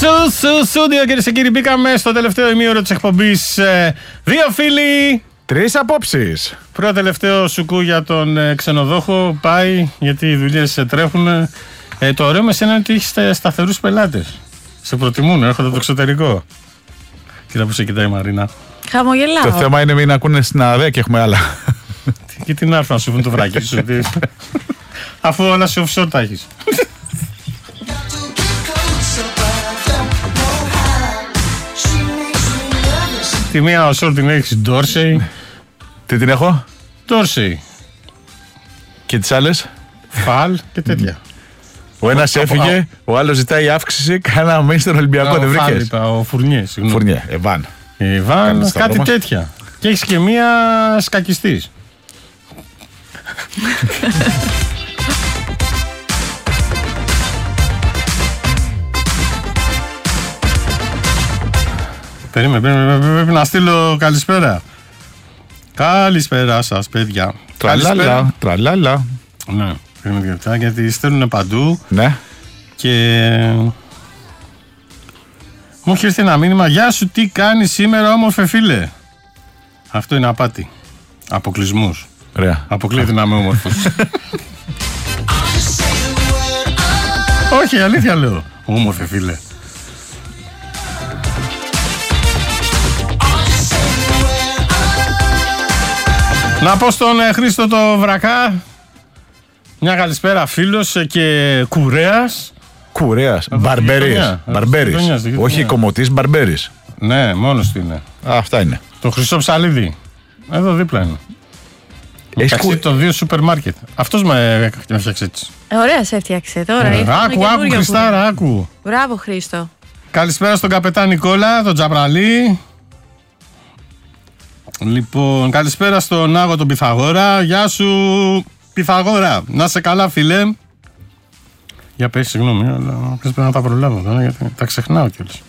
Σούντιο, κυρίες και κύριοι, μπήκαμε στο τελευταίο ημίωρο της εκπομπής. Δύο φίλοι, τρεις απόψεις. Πρώτο τελευταίο σουκού για τον ξενοδόχο. Πάει, γιατί οι δουλειές τρέχουν. Το ωραίο με σένα είναι ότι έχεις σταθερούς πελάτες. Σε προτιμούν, έρχονται από το εξωτερικό. Κοίτα που σε κοιτάει η Μαρίνα. Χαμογελάω. Το θέμα είναι μην ακούνε στην ΑΔΕ και έχουμε άλλα. Και τι να έρθουν να σου βρουν το βράκι σου, αφού όλα σε offshore τα έχεις. Τη μία offshore την έχεις Dorsey. Τι την έχω? Dorsey. Και τις άλλες? Φαλ και τέτοια. Ο ένας έφυγε, ο άλλος ζητάει αύξηση. Κάνα μείνει στον Ολυμπιακό, δεν βρήκες? Ο Φουρνιέ, συγγνώμη. Φουρνιέ, Εβάν. Εβάν, κάτι τέτοια. Και έχεις και μία σκακιστής. Περίμενε, πρέπει να στείλω καλησπέρα. Καλησπέρα σας, παιδιά. Τραλάλα. Ναι, περίμενε λεπτά, γιατί στέλνουν παντού. Ναι. Και μου έχει έρθει ένα μήνυμα. Γεια σου, τι κάνεις σήμερα, όμορφε φίλε? Αυτό είναι απάτη. Αποκλεισμούς. Ωραία. Αποκλείεται να είμαι όμορφος. Όχι, αλήθεια λέω. Όμορφε φίλε. Να πω στον Χρήστο το Βρακά. Μια καλησπέρα, φίλος και κουρέας. Κουρέας. Μπαρμπέρης. Όχι κομμωτής, Μπαρμπέρης. Ναι, μόνος του είναι. Αυτά είναι. Το Χρυσό Ψαλίδι. Εδώ δίπλα είναι. Μεταξύ των δύο σούπερ μάρκετ. Αυτός με έφτιαξε έτσι. Ωραία σε έφτιαξε τώρα. Άκου, Χριστάρα, άκου. Μπράβο, Χρήστο. Καλησπέρα στον καπετάν Νικόλα, τον Τζαπραλή. Λοιπόν, καλησπέρα στον Άγο τον Πυθαγόρα. Γεια σου, Πυθαγόρα. Να σε καλά, φίλε. Για πες, συγγνώμη, αλλά πρέπει να τα προλάβω τώρα, γιατί τα ξεχνάω κιόλας.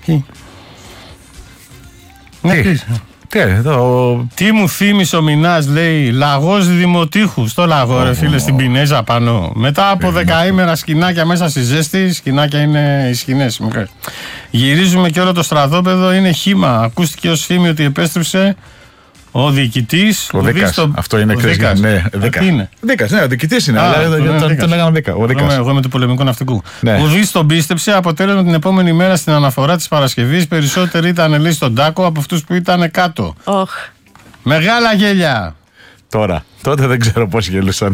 Τι μου θύμισε ο Μινάς, λέει, λαγός Δημοτήχου. Στο λαγό, ρε φίλε, στην Πινέζα πάνω. Μετά από 10 ημέρα σκηνάκια μέσα στη ζέστη, σκηνάκια είναι οι σκηνές. Γυρίζουμε και όλο το στρατόπεδο είναι χύμα. Ακούστηκε ως φήμη ότι επέστρεψε ο διοικητής. Ο Δίκας. Αυτό είναι κρίση. Ναι, Δίκας, ναι, ο διοικητής είναι. Αλλά τον λέγανε Δίκα. Εγώ είμαι του πολεμικού ναυτικού. Ο Δής τον πίστεψε. Αποτέλεσμα την επόμενη μέρα στην αναφορά της Παρασκευής περισσότεροι ήταν λέει στον τάκο από αυτούς που ήταν κάτω. Μεγάλα γέλια. Τότε δεν ξέρω πώς γελούσαν.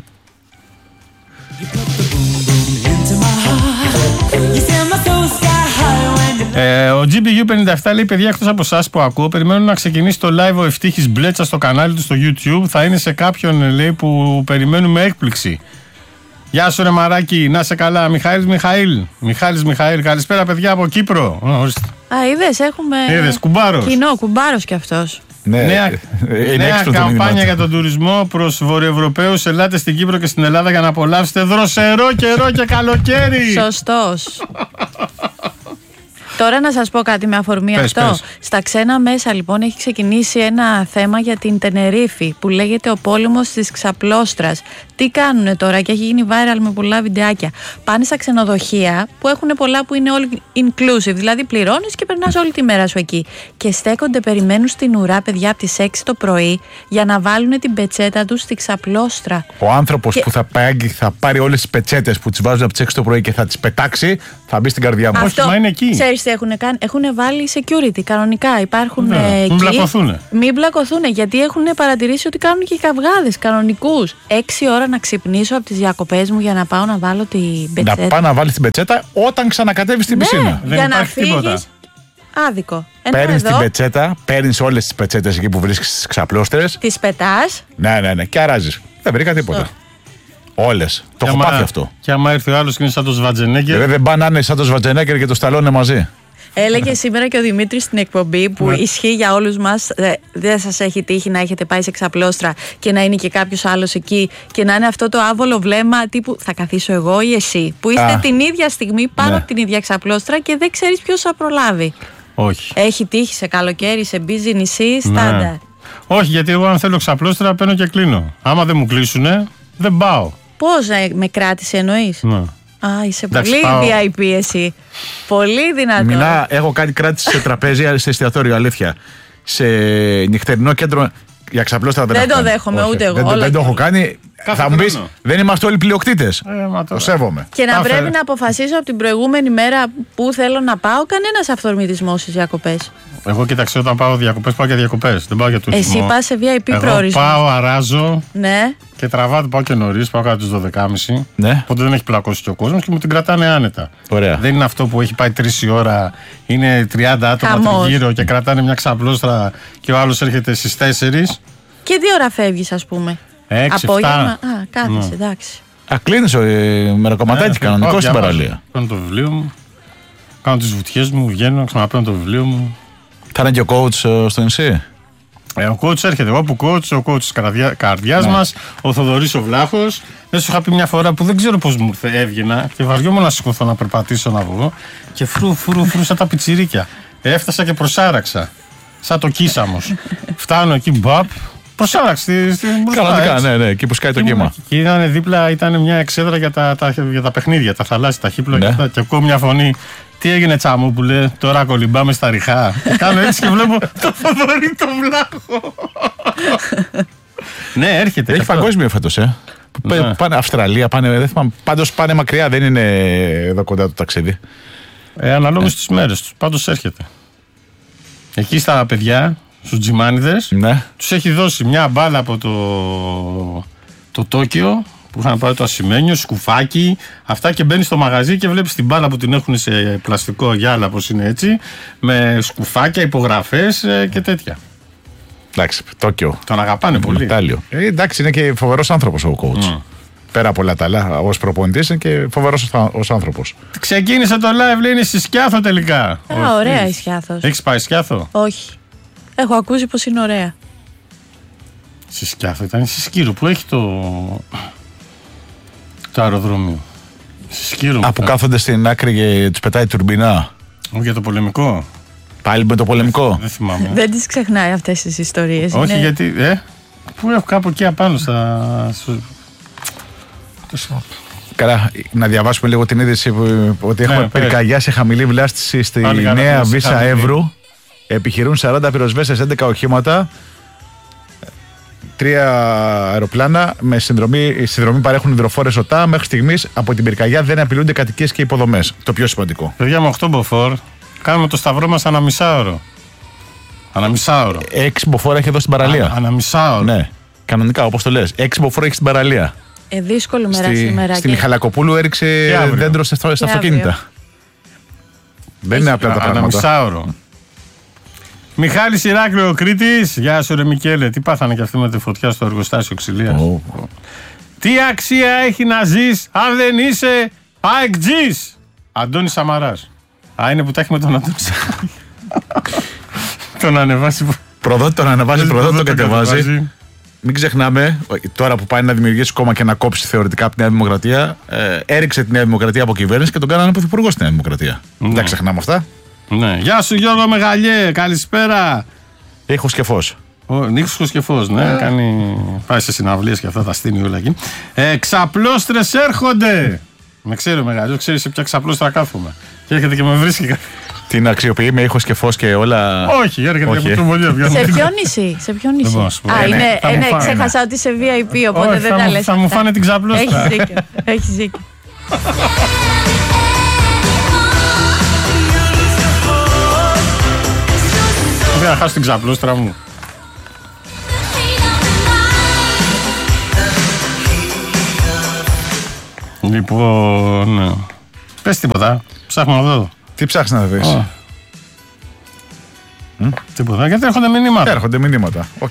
Ο GBU57 λέει: παιδιά, εκτός από εσάς που ακούω, περιμένω να ξεκινήσει το live ο Ευτύχης Μπλέτσα στο κανάλι του στο YouTube. Θα είναι σε κάποιον, λέει, που περιμένουμε έκπληξη. Γεια σου, ρε μαράκι, να σε καλά. Μιχάλης Μιχαήλ. Καλησπέρα, παιδιά από Κύπρο. Είδες, έχουμε. Κουμπάρος. Κοινό, κουμπάρος κι αυτός. Νέα καμπάνια για τον τουρισμό προς Βορειοευρωπαίους. Ελάτε στην Κύπρο και στην Ελλάδα για να απολαύσετε δροσερό καιρό και καλοκαίρι. Σωστός. Τώρα να σας πω κάτι με αφορμή αυτό. Στα ξένα μέσα λοιπόν έχει ξεκινήσει ένα θέμα για την Τενερίφη που λέγεται ο πόλεμος της Ξαπλώστρας. Τι κάνουνε τώρα και έχει γίνει viral με πολλά βιντεάκια. Πάνε στα ξενοδοχεία που έχουν πολλά που είναι all inclusive, δηλαδή πληρώνεις και περνάς όλη τη μέρα σου εκεί. Και στέκονται, περιμένουν στην ουρά, παιδιά, από τις 6 το πρωί για να βάλουν την πετσέτα τους στη Ξαπλώστρα. Ο άνθρωπος που θα πάρει όλες τις πετσέτες που τις βάζουν από τις 6 το πρωί και θα τις πετάξει, θα μπει στην καρδιά μου. Αυτό, είναι εκεί. Ξέρεις τι έχουν κάνει? Έχουν βάλει security κανονικά. Υπάρχουν εκεί. Μην μπλακωθούν, γιατί έχουν παρατηρήσει ότι κάνουν και καυγάδες κανονικούς. 6 ώρα να ξυπνήσω από τις διακοπές μου για να πάω να βάλω την πετσέτα. Να πάω να βάλεις την πετσέτα όταν ξανακατεύεις στην πισίνα. Δεν για να φύγεις. Άδικο. Παίρνεις την πετσέτα, παίρνεις όλες τις πετσέτες εκεί που βρίσκεις στις ξαπλώστρες. Τις πετάς. Ναι, και αράζεις. Δεν βρήκα τίποτα. Όλες. Το έχω πάθει αυτό. Και άμα έρθει ο άλλος και είναι σαν το Σβατζενέγκερ. Δεν πάνε να είναι σαν το Σβατζενέγκερ και το Σταλόνε μαζί. Έλεγε σήμερα και ο Δημήτρης στην εκπομπή που ισχύει για όλους μας. Δεν σας έχει τύχει να έχετε πάει σε ξαπλώστρα και να είναι και κάποιος άλλος εκεί και να είναι αυτό το άβολο βλέμμα τύπου θα καθίσω εγώ ή εσύ. Που είστε την ίδια στιγμή πάνω από την ίδια ξαπλώστρα και δεν ξέρεις ποιος θα προλάβει. Όχι. Έχει τύχει σε καλοκαίρι, σε μπίζι νησί, στάνταρ. Όχι, γιατί εγώ αν θέλω ξαπλώστρα παίρνω και κλείνω. Άμα δεν μου κλείσουνε, δεν πάω. Πώς με κράτησε εννοείς? Ναι. Είσαι πολύ VIP εσύ. Πολύ δυνατό. Μινά, έχω κάνει κράτηση σε τραπέζι, σε εστιατόριο, αλήθεια. Σε νυχτερινό κέντρο για ξαπλώστρα δεν το δέχομαι. Όχι, ούτε εγώ. Δεν το έχω κάνει. Θα μου πεις, δεν είμαστε όλοι πλειοκτήτες. Το σέβομαι. Και να πρέπει να αποφασίσω από την προηγούμενη μέρα που θέλω να πάω, κανένας αυθορμητισμός στις διακοπές. Εγώ κοίταξε, όταν πάω διακοπές, πάω για διακοπές. Δεν πάω για τουρισμό. Εσύ πας σε VIP προορισμό. Πάω, αράζω. Ναι. Και τραβάω, πάω και νωρίς, πάω κάτω τις 12.30. Ναι. Οπότε δεν έχει πλακώσει και ο κόσμος και μου την κρατάνε άνετα. Ωραία. Δεν είναι αυτό που έχει πάει 3 η ώρα, είναι 30 άτομα τριγύρω και κρατάνε μια ξαπλώστρα και ο άλλος έρχεται στις 4. Και 2 ώρα φεύγεις, ας πούμε. 6, απόγευμα. Κάθεσαι, εντάξει. Κλείνεις μεροκομματάκι κανονικό στην παραλία. Παίρνω το βιβλίο μου, κάνω τις βουτιές μου, βγαίνω, ξαναπαίρνω το βιβλίο μου. Θα είναι και ο coach στο νησί. Ο coach έρχεται. Εγώ που coach, ο coach της καρδιάς μας, ο Θοδωρής ο Βλάχος. Δεν σου είχα πει μια φορά που δεν ξέρω πώς μου ήρθε, έβγαινα και βαριόμουν να σηκωθώ να περπατήσω να βγω και φρούσα τα πιτσιρίκια. Έφτασα και προσάραξα. Σαν το Κίσαμος. Φτάνω εκεί, μπαπ. Προσάραξε. Κανονικά, ναι, εκεί που σκάει το κύμα. Και ήταν δίπλα, ήταν μια εξέδρα για τα παιχνίδια, τα θαλάσσια, τα χύπλα και ακούω μια φωνή. Τι έγινε, Τσαμούπουλε, τώρα κολυμπάμε στα ριχά. Κάνω έτσι και βλέπω το Θοδωρή το Βλάχο. Ναι, έρχεται. Έχει παγκόσμιο φέτος, Πάνε Αυστραλία, δεν θυμάμαι. Πάντως πάνε μακριά, δεν είναι εδώ κοντά το ταξίδι. Αναλόγως στις μέρες τους. Πάντως έρχεται. Εκεί στα παιδιά, στους τζιμάνιδες, τους έχει δώσει μια μπάλα από το Τόκιο που είχαν πάρει το ασημένιο, σκουφάκι, αυτά και μπαίνει στο μαγαζί και βλέπεις την μπάλα που την έχουν σε πλαστικό γυάλα, πως είναι έτσι, με σκουφάκια, υπογραφές και τέτοια. Εντάξει, Τόκιο. Τον αγαπάνε πολύ. Εντάξει, είναι και φοβερός άνθρωπος ο coach. Πέρα από όλα τα άλλα, ως προπονητής είναι και φοβερός ως άνθρωπος. Ξεκίνησε το live, λέει, είναι στη Σκιάθο τελικά. Ωραία η Σκιάθος. Έχεις πάει Σκιάθο? Όχι. Έχω ακούσει πως είναι ωραία. Στη Σκιάθο ήταν στη Σκύρο που έχει το αεροδρόμιο. Που κάθονται στην άκρη και τους πετάει τουρμπινά. Όχι, για το πολεμικό. Πάλι με το πολεμικό. Δεν θυμάμαι. Δεν τις ξεχνάει αυτές τις ιστορίες. Όχι, είναι... γιατί. Πού έχω κάπου εκεί απάνω Καλά, να διαβάσουμε λίγο την είδηση ότι έχουμε πυρκαγιά σε χαμηλή βλάστηση στη Νέα Βίσα Εύρου. Επιχειρούν 40 πυροσβέστες, 11 οχήματα, 3 αεροπλάνα με συνδρομή παρέχουν υδροφόρες ΟΤΑ. Μέχρι στιγμής από την πυρκαγιά δεν απειλούνται κατοικίες και υποδομές. Το πιο σημαντικό. Παιδιά με 8 μποφόρ κάνουμε το σταυρό μας ανά μισάωρο. 6 μποφόρ έχει εδώ στην παραλία. Ανά μισάωρο. Ναι, κανονικά όπως το λες. 6 μποφόρ έχει στην παραλία. Δύσκολη μέρα σήμερα. Στην Μιχαλακοπούλου έριξε δέντρο στα αυτοκίνητα. Δεν είναι απλά τα πράγματα. Ανά μισάωρο. Μιχάλης Ηράκλειο Κρήτης. Γεια σου ρε Μικέλε. Τι πάθανε και αυτοί με τη φωτιά στο εργοστάσιο ξυλίας. Τι αξία έχει να ζεις αν δεν είσαι αεκτζής? Αντώνης Σαμαράς. Είναι που τα έχει με τον Αντώνη Σαμαρά. Τον ανεβάσει. Προδότη τον ανεβάζει, προδότη τον κατεβάζει. Μην ξεχνάμε, τώρα που πάει να δημιουργήσει κόμμα και να κόψει θεωρητικά από τη Νέα Δημοκρατία, έριξε τη Νέα Δημοκρατία από κυβέρνηση και τον κάνανε πρωθυπουργό στη Νέα Δημοκρατία. Δεν τα ξεχνάμε αυτά. Ναι. Γεια σου Γιώργο Μεγαλιέ, καλησπέρα. Ήχος και φως. Ήχος και φως, ναι. Πάει σε συναυλίες και αυτά, τα στείνει όλα εκεί. Ξαπλώστρες έρχονται. Με ξέρει ο Μεγαλιός, ξέρει σε ποια ξαπλώστρα κάθομαι. Και έρχεται και με βρίσκει. Την αξιοποιεί με ήχος και φως και όλα. Όχι, έρχεται από το βολείο. Σε ποιο νησί? Ξέχασα ότι είσαι VIP, οπότε δεν τα λες. Θα μου φάνε την ξαπλώστρα. Έχεις δίκιο. Δεν θα χάσω την ξαπλώστρα μου. Λοιπόν, πες τίποτα, ψάχνω να δω. Τι ψάχνεις να δεις? Τίποτα, γιατί έρχονται μηνύματα. Οκ.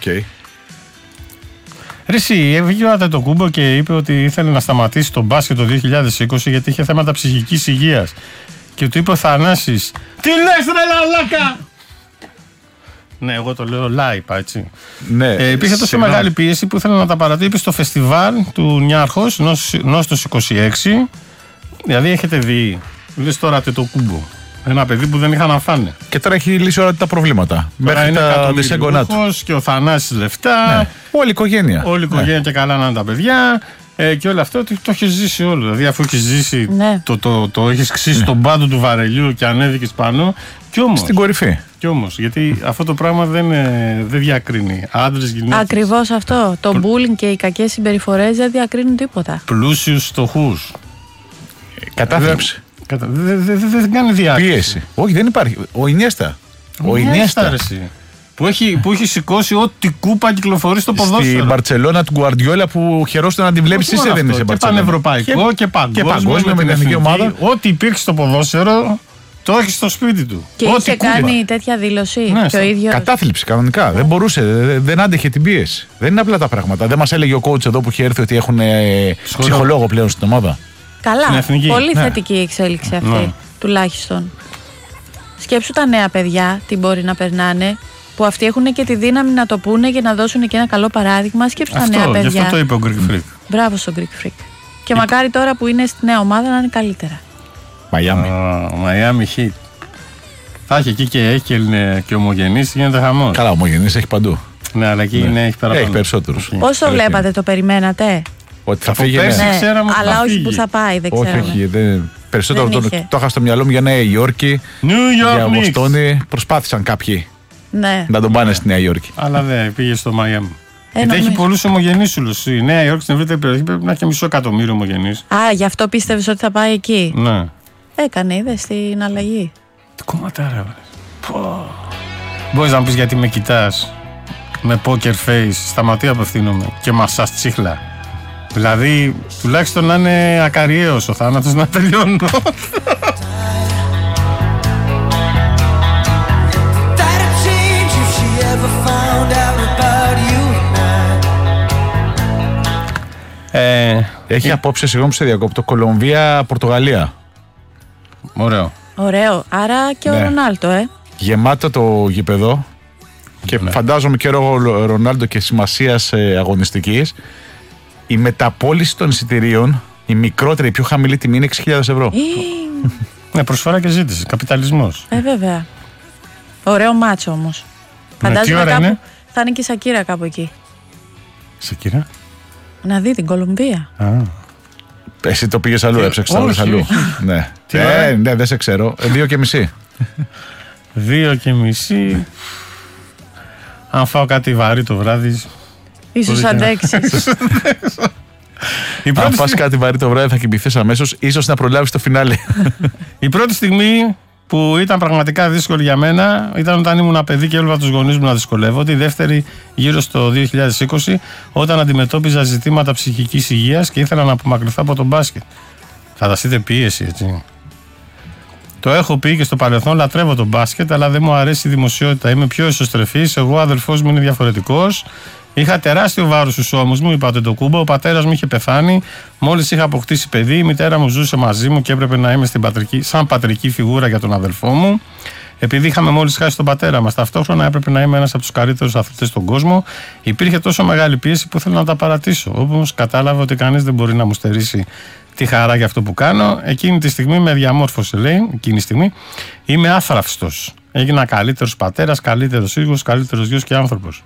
Ρε εσύ, έβγαινε ο Αντετοκούμπο και είπε ότι ήθελε να σταματήσει τον μπάσκετ το 2020 γιατί είχε θέματα ψυχικής υγείας. Και του είπε ο Θανάσης, τι λες ρε λαλάκα! Ναι, εγώ το λέω live, έτσι. Ναι, υπήρχε τόσο μεγάλη πίεση που ήθελε να τα παρατήσει στο φεστιβάλ του Νιάρχος, Νόστος 26. Δηλαδή έχετε δει, λες τώρα Αντετοκούμπο. Ένα παιδί που δεν είχαν να φάνε. Και τώρα έχει λύσει όλα τα προβλήματα. Μέχρι τα δισέγγονά του. Και ο Θανάσης λεφτά. Ναι. Όλη η οικογένεια. Όλη η οικογένεια και καλά να είναι τα παιδιά. Και όλο αυτό το έχει ζήσει όλο. Δηλαδή, αφού έχει ζήσει, το έχει ξύσει τον πάτο του βαρελιού και ανέβηκε πάνω. Κι όμως, στην κορυφή. Κι όμως, γιατί αυτό το πράγμα δεν διακρίνει άντρες, γυναίκες. Ακριβώς αυτό. Το bullying και οι κακές συμπεριφορές δεν διακρίνουν τίποτα. Πλούσιους, φτωχούς. Κατάθλιψη. Δεν κάνει διάκριση. Πίεση. Όχι, δεν υπάρχει. Ο Ινιέστα. Που έχει σηκώσει ό,τι κούπα κυκλοφορεί στο ποδόσφαιρο. Στην Μπαρτσελώνα του Γκουαρντιόλα που χαιρόσταν να την βλέπει, εσύ δεν είσαι και πανευρωπαϊκό και παγκόσμιο με την εθνική ομάδα. Ό,τι υπήρξε στο ποδόσφαιρο το έχει στο σπίτι του. Και είχε κάνει τέτοια δήλωση και ο ίδιος. Κατάθλιψη κανονικά. Δεν μπορούσε, δεν άντεχε την πίεση. Δεν είναι απλά τα πράγματα. Δεν μας έλεγε ο coach εδώ που είχε έρθει ότι έχουν ψυχολόγο πλέον στην ομάδα. Καλά. Πολύ θετική η εξέλιξη αυτή, τουλάχιστον. Σκέψου τα νέα παιδιά τι μπορεί να περνάνε. Που αυτοί έχουν και τη δύναμη να το πούνε και να δώσουν και ένα καλό παράδειγμα. Σκέψου τα νέα παιδιά. Γι' αυτό το είπε ο Greek Freak. Μπράβο στον Greek Freak. Και μακάρι τώρα που είναι στη νέα ομάδα να είναι καλύτερα. Μαϊάμι Heat. Θα έχει εκεί και έχει και ομογενείς, γίνεται χαμός. Καλά, ομογενείς έχει παντού. Ναι, αλλά εκεί έχει παραπάνω. Έχει περισσότερους. Πώς το βλέπατε, το περιμένατε? Ότι θα φύγει. Αλλά όχι που θα πάει, δεν ξέρω. Όχι. Περισσότερο το είχα στο μυαλό μου για Νέα Υόρκη, για Βοστόνη. Προσπάθησαν κάποιοι να τον πάνε στη Νέα Υόρκη. Αλλά δεν πήγε στο Μαϊάμι. Γιατί έχει πολλούς ομογενείς. Η Νέα Υόρκη στην ευρύτερη περιοχή πρέπει να έχει 500.000 ομογενείς. Α, γι' αυτό πίστευες ότι θα πάει εκεί? Ναι. Έκανε, είδες την αλλαγή. Τι κομματάρα. Μπορείς να μου πεις γιατί με κοιτάς με poker face, σταματή απευθύνομαι και μασάς τσίχλα. Δηλαδή, τουλάχιστον να είναι ακαριέως ο θάνατος να τελειώνω. Έχει απόψε, συγγνώμη που σε διακόπτω, Κολομβία-Πορτογαλία. Ωραίο. Άρα και ο Ρονάλντο, Γεμάτο το γήπεδο. Και φαντάζομαι και ο Ρονάλντο και σημασίας αγωνιστικής. Η μεταπώληση των εισιτηρίων, η μικρότερη, η πιο χαμηλή τιμή είναι 6.000 ευρώ. Ναι, προσφορά και ζήτηση. Καπιταλισμός. Βέβαια. Ωραίο μάτσο όμως. Φαντάζομαι κάπου θα είναι και η Σακύρα κάπου εκεί. Σακύρα? Να δει την Κολομβία. Εσύ το πήγες αλλού, έψαξες αλλού. Ναι, δεν σε ξέρω. 2,5. 2,5. Αν φάω κάτι βαρύ το βράδυ, ίσως αντέξεις. Αν φας κάτι βαρύ το βράδυ θα κοιμηθείς αμέσως, ίσως να προλάβεις το φινάλε. Η πρώτη στιγμή που ήταν πραγματικά δύσκολη για μένα ήταν όταν ήμουν παιδί και έβλεπα τους γονείς μου να δυσκολεύονται. Η δεύτερη γύρω στο 2020, όταν αντιμετώπιζα ζητήματα ψυχικής υγείας και ήθελα να απομακρυνθώ από τον μπάσκετ. Φανταστείτε πίεση, έτσι. Το έχω πει και στο παρελθόν, λατρεύω τον μπάσκετ, αλλά δεν μου αρέσει η δημοσιότητα. Είμαι πιο εσωστρεφής. Εγώ, ο αδελφός μου είναι διαφορετικός. Είχα τεράστιο βάρος στους ώμους μου, είπατε το κούμπο. Ο πατέρας μου είχε πεθάνει. Μόλις είχα αποκτήσει παιδί, η μητέρα μου ζούσε μαζί μου και έπρεπε να είμαι σαν πατρική φιγούρα για τον αδελφό μου. Επειδή είχαμε μόλις χάσει τον πατέρα μας, ταυτόχρονα έπρεπε να είμαι ένας από τους καλύτερους αθλητές στον κόσμο. Υπήρχε τόσο μεγάλη πίεση που ήθελα να τα παρατήσω. Όμως κατάλαβα ότι κανείς δεν μπορεί να μου στερήσει τη χαρά για αυτό που κάνω. Εκείνη τη στιγμή με διαμόρφωσε, λέει, εκείνη τη στιγμή. Είμαι άθραυστος. Έγινα καλύτερος πατέρας, καλύτερος σύζυγος, καλύτερος γιος και άνθρωπος.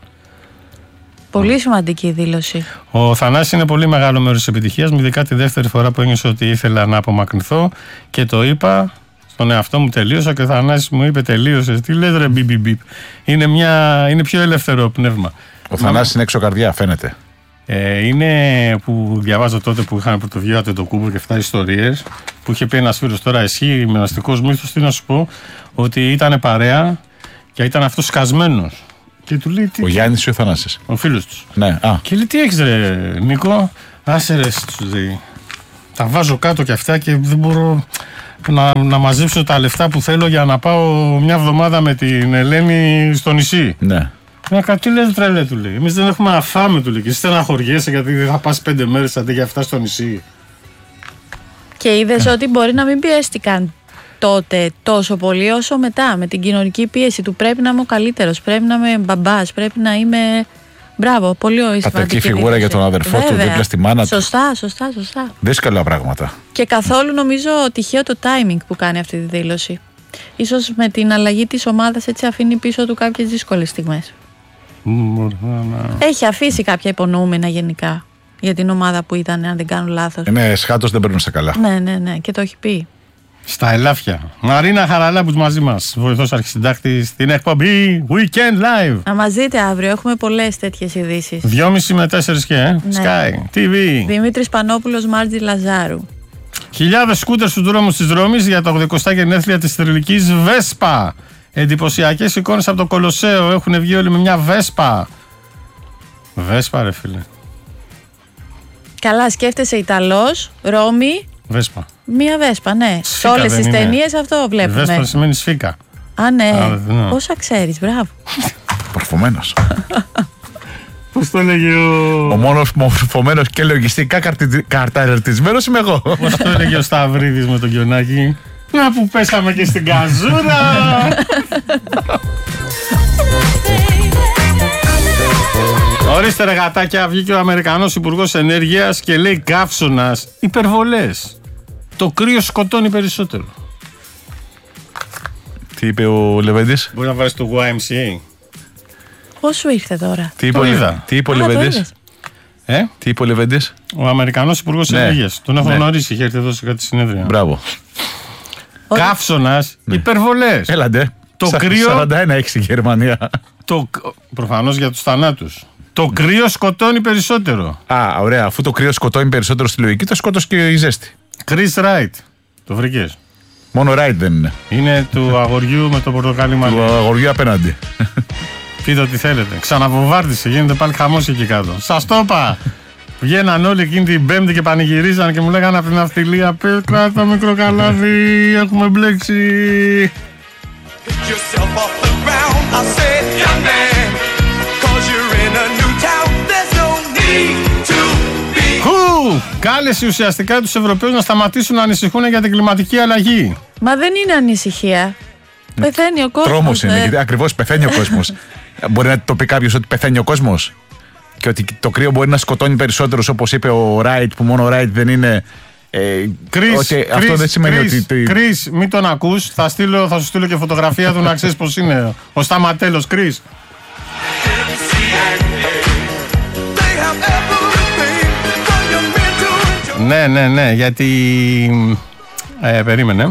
Πολύ σημαντική δήλωση. Ο Θανάσης είναι πολύ μεγάλο μέρος της επιτυχίας μου, ειδικά τη δεύτερη φορά που ένιωσα ότι ήθελα να απομακρυνθώ και το είπα στον εαυτό μου, τελείωσα, και ο Θανάσης μου είπε τελείωσες. Τι λες ρε μπιπ. Είναι πιο ελεύθερο πνεύμα. Ο Θανάσης είναι έξω καρδιά, φαίνεται. Είναι που διαβάζω τότε που είχαν πρωτοβγεί το κούμπο και 7 ιστορίες που είχε πει ένας φίλος, τώρα ισχύει με αστικός μύθος, τι να σου πω, ότι ήταν παρέα και ήταν αυτός σκασμένος. Και του λέει, ο Γιάννης ή ο Θανάσης? Ο φίλος τους. Ναι. Και λέει, τι έχεις ρε Νίκο? Άσε ρε, τα βάζω κάτω και αυτά και δεν μπορώ να μαζέψω τα λεφτά που θέλω για να πάω μια εβδομάδα με την Ελένη στο νησί. Ναι. Τι λες τρελέ, του λέει. Εμείς δεν έχουμε να φάμε, του λέει. Και εσύ στεναχωριέσαι γιατί δεν θα πας 5 μέρες αντί για αυτά στο νησί. Και είδες ότι μπορεί να μην πιέστηκαν τότε τόσο πολύ όσο μετά, με την κοινωνική πίεση του πρέπει να είμαι ο καλύτερος, πρέπει να είμαι μπαμπάς, πρέπει να είμαι. Μπράβο, πολύ σημαντική. Πατρική φιγούρα για τον αδερφό του, δίπλα στη μάνα του. Σωστά. Δύσκολα πράγματα. Και καθόλου νομίζω τυχαίο το timing που κάνει αυτή τη δήλωση. Ίσως με την αλλαγή της ομάδας έτσι αφήνει πίσω του κάποιες δύσκολες στιγμές. Έχει αφήσει κάποια υπονοούμενα γενικά. για την ομάδα που ήταν, αν δεν κάνω λάθος. Ναι, σχάτως δεν παίρνουν στα καλά. Ναι, και το έχει πει. Στα ελάφια. Μαρίνα Χαραλάμπους μαζί μας, βοηθός αρχισυντάκτης στην εκπομπή Weekend Live. Να μας δείτε αύριο, έχουμε πολλές τέτοιες ειδήσεις. 2.30 με 4 και, Ναι. Sky TV. Δημήτρης Πανόπουλος, Μάρτζη Λαζάρου. Χιλιάδες σκούτερ στους δρόμους της Ρώμης για τα 80 γενέθλια της θρυλικής Βέσπα. Εντυπωσιακές εικόνες από το Κολοσσέο. Έχουν βγει όλοι με μια Βέσπα. Βέσπα, ρε φίλε. Καλά, σκέφτεσαι Ιταλός, Ρώμη. Βέσπα. Μία Βέσπα, ναι. Σε όλες τις ταινίες αυτό βλέπουμε. Βέσπα σημαίνει σφίκα. Α, ναι. Πόσα ξέρεις, μπράβο. Μορφωμένος. Πώς το έλεγε ο μόνος μορφωμένος και λογιστικά καρταριστημένος είμαι εγώ. Πώς το έλεγε ο Σταυρίδης με τον Κιονάκη. Να που πέσαμε και στην καζούρα. Ορίστε ρε γατάκια, βγήκε ο Αμερικανός Υπουργός Ενέργειας και λέει καύσωνας, υπερβολές. Το κρύο σκοτώνει περισσότερο. Τι είπε ο Λεβέντης? Μπορεί να βάλεις το YMCA. Πώς σου ήρθε τώρα? Τι είπε ο Λεβέντης? Τι είπε ο Λεβέντης? Ο Αμερικανός Υπουργός Ενέργειας. Τον έχω γνωρίσει, είχε έρθει εδώ σε κάτι συνέδρια. Μπράβο. Καύσωνας, υπερβολές. Έλαντε. Το κρύο. 41 έχει στη Γερμανία. Προφανώς για τους θανάτους. Το κρύο σκοτώνει περισσότερο. Α, ωραία. Αφού το κρύο σκοτώνει περισσότερο στη λογική, το σκότωσε και η ζέστη. Chris Wright. Το βρήκες? Μόνο Wright δεν είναι. Είναι του αγοριού με το πορτοκάλι μαλλί. Του αγοριού απέναντι. Πείτε ό,τι θέλετε. Ξαναβοβάρτισε, γίνεται πάλι χαμός εκεί κάτω. Σας το είπα. Βγαίναν όλοι εκείνη την Πέμπτη και πανηγυρίζαν και μου λέγανε από την ναυτιλία: Πες, κράτα το μικρό καλάθι, έχουμε μπλέξει. Κάλεσε ουσιαστικά τους Ευρωπαίους να σταματήσουν να ανησυχούν για την κλιματική αλλαγή. Μα δεν είναι ανησυχία. Πεθαίνει ο κόσμος. Τρόμος είναι, γιατί ακριβώς πεθαίνει ο κόσμος. Μπορεί να το πει κάποιος ότι πεθαίνει ο κόσμος και ότι το κρύο μπορεί να σκοτώνει περισσότερους, όπως είπε ο Ράιτ, που μόνο ο Ράιτ δεν είναι. Αυτό δεν σημαίνει ότι. Κρίς, μην τον ακούς. Θα σου στείλω και φωτογραφία του να ξέρεις πώς είναι. Ο Σταματέλος, Κρίς. Ναι, γιατί. Περίμενε.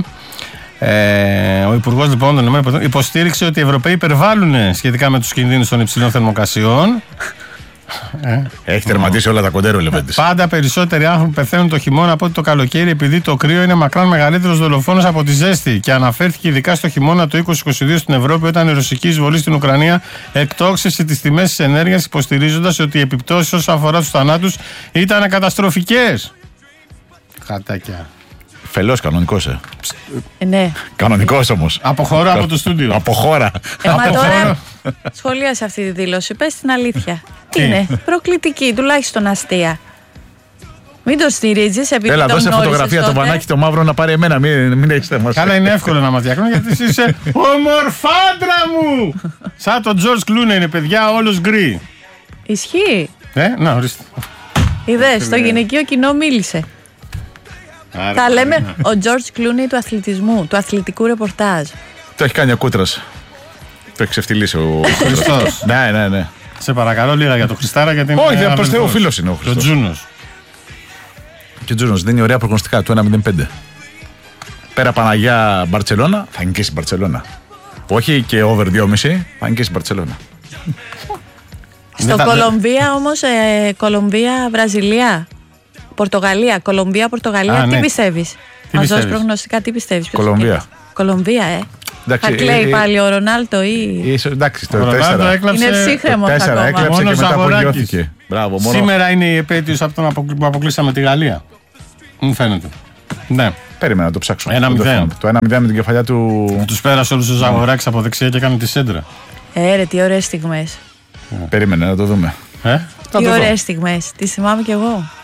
Ο Υπουργός λοιπόν υποστήριξε ότι οι Ευρωπαίοι υπερβάλλουν σχετικά με τους κινδύνους των υψηλών θερμοκρασιών. Έχει τερματίσει όλα τα κοντέρ, Λεβέντης. Πάντα περισσότεροι άνθρωποι πεθαίνουν το χειμώνα από ότι το καλοκαίρι, επειδή το κρύο είναι μακράν μεγαλύτερος δολοφόνος από τη ζέστη. Και αναφέρθηκε ειδικά στο χειμώνα του 2022 στην Ευρώπη, όταν η ρωσική εισβολή στην Ουκρανία εκτόξευσε τις τιμές της ενέργειας, υποστηρίζοντας ότι οι επιπτώσεις όσον αφορά τους θανάτους ήταν καταστροφικές. Χατάκια. Φελός, κανονικός, Ναι. Κανονικός όμως. Αποχωρώ από το στούντιο. Αποχώρα. Μα τώρα σχολίασε αυτή τη δήλωση. Πες την αλήθεια. Τι είναι? Προκλητική, τουλάχιστον αστεία. Μην το στηρίζεις επειδή έλα, τον δώσε γνώρισες φωτογραφία τότε. το βανάκι το μαύρο να πάρει εμένα. Μην έχεις θέμα. Καλά, είναι εύκολο να μας διακρίνει γιατί εσύ είσαι ομορφάντρα μου. Σαν τον George Clooney είναι, παιδιά, όλος γκρι. Ισχύει. Να, ορίστε. Είδες, το γυναικείο κοινό μίλησε. Τα λέμε ο George Clooney του αθλητισμού, του αθλητικού ρεπορτάζ. Το έχει κάνει ο Κούτρας. Το έχει ξεφτυλίσει ο Χριστός. Ναι. Σε παρακαλώ λίγα για το Χριστάρα, γιατί είναι. Όχι, προς Θεού, ο φίλος είναι ο Χριστός. Το Τζούνος. Και ο Τζούνος δίνει ωραία προγνωστικά του 1-0-5. Πέρα Παναγιά Μπαρτσελώνα, θα νικήσει η Μπαρτσελώνα. Όχι και over 2,5, θα νικήσει η Μπαρτσελώνα. Στο Κολομβία όμως, Κολομβία-Βραζιλία. Πορτογαλία, Κολομβία-Πορτογαλία, τι πιστεύεις? Μας δώσει προγνωστικά, τι πιστεύεις? Κολομβία, θα κλαίει πάλι ο Ρονάλτο ή. Εντάξει, το 4. Είναι ψύχρεμο ακόμα. Έκλαψε και μετά απογειώθηκε. Σήμερα είναι η επέτειος από τον που αποκλείσαμε τη Γαλλία. Μου φαίνεται. Ναι. Περίμενα να το ψάξω. 1-0. Το 1-0 με την κεφαλιά του. Τους πέρασε όλους τους Ζαγοράκης από δεξιά και έκανε τη σέντρα. Ρε, τι ωραίες στιγμές. Περίμενε να το δούμε. Τι ωραίες στιγμές. Τις θυμάμαι κι εγώ.